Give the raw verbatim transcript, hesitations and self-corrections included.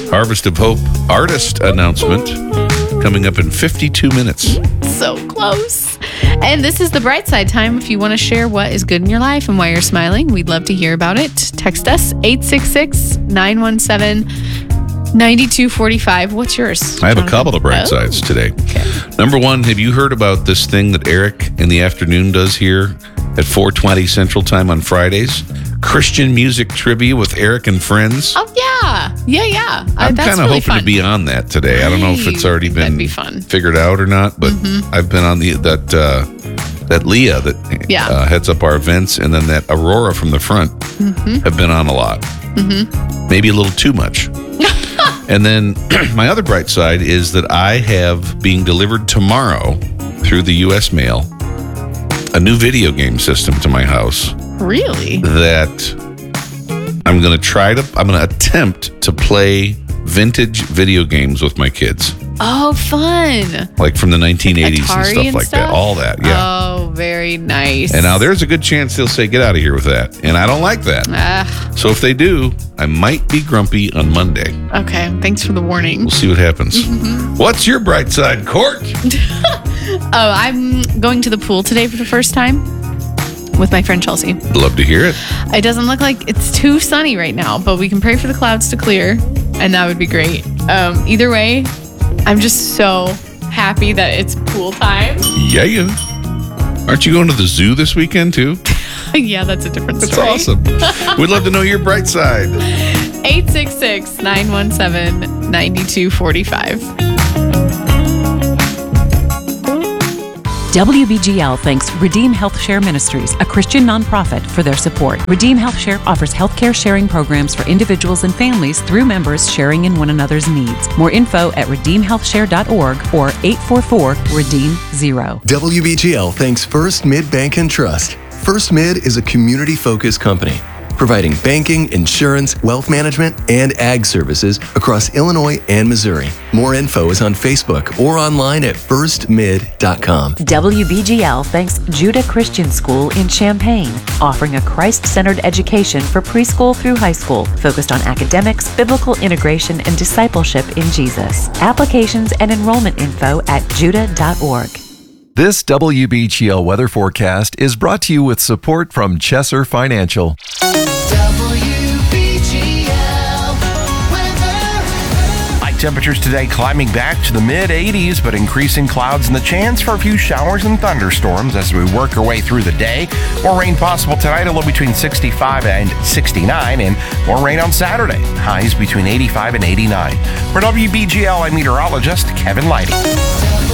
Harvest of Hope artist announcement coming up in fifty-two minutes. So close. And this is the bright side time. If you want to share what is good in your life and why you're smiling, we'd love to hear about it. Text us eight six six, nine one seven, nine two four five. What's yours? I have a couple of bright oh. sides today. Okay. Number one, have you heard about this thing that Eric in the afternoon does here at four twenty Central Time on Fridays? Christian music trivia with Eric and friends. Oh, yeah. Yeah, yeah. Uh, I'm that's kind of really hoping fun. to be on that today. I don't know if it's already That'd been be fun. figured out or not, but Mm-hmm. I've been on the that uh, that Leah that Yeah. uh, heads up our events, and then that Aurora from the front Mm-hmm. have been on a lot. Mm-hmm. Maybe a little too much. And then my other bright side is that I have being delivered tomorrow through the U S mail a new video game system to my house Really? that I'm going to try to, I'm going to attempt to play vintage video games with my kids, Oh, fun. like from the nineteen eighties and Atari stuff and like that. stuff? All that, yeah. Oh, very nice. And now there's a good chance they'll say, get out of here with that. And I don't like that. Ah, So if they do, I might be grumpy on Monday. okay. Thanks for the warning. We'll see what happens. Mm-hmm. What's your bright side, Court? Oh, I'm going to the pool today for the first time with my friend Chelsea. Love to hear it. It doesn't look like it's too sunny right now, but we can pray for the clouds to clear, and that would be great. Um, either way, I'm just so happy that it's pool time. Yeah, yeah. Aren't you going to the zoo this weekend, too? Yeah, that's a different That's story. awesome. We'd love to know your bright side. eight six six, nine one seven, nine two four five. W B G L thanks Redeem Health Share Ministries, a Christian nonprofit, for their support. Redeem Health Share offers healthcare sharing programs for individuals and families through members sharing in one another's needs. More info at redeem health share dot org or eight four four, redeem zero. W B G L thanks First Mid Bank and Trust. First Mid is a community-focused company providing banking, insurance, wealth management, and ag services across Illinois and Missouri. More info is on Facebook or online at first mid dot com. W B G L thanks Judah Christian School in Champaign, offering a Christ-centered education for preschool through high school, focused on academics, biblical integration, and discipleship in Jesus. Applications and enrollment info at judah dot org. This W B G L weather forecast is brought to you with support from Chesser Financial. High temperatures today climbing back to the mid eighties, but increasing clouds and the chance for a few showers and thunderstorms as we work our way through the day. More rain possible tonight, a low between sixty-five and sixty-nine, and more rain on Saturday. Highs between eighty-five and eighty-nine. For W B G L, I'm meteorologist Kevin Lighty.